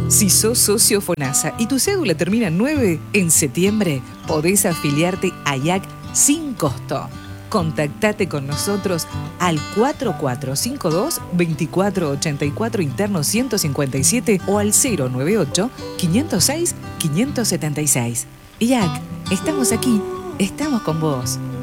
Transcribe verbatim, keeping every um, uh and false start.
Si sos socio FONASA y tu cédula termina en nueve, en septiembre podés afiliarte a I A C sin costo. Contactate con nosotros al cuatro cuatro cinco dos, dos cuatro ocho cuatro interno ciento cincuenta y siete o al cero nueve ocho, cinco cero seis, cinco siete seis. I A C, estamos aquí, estamos con vos.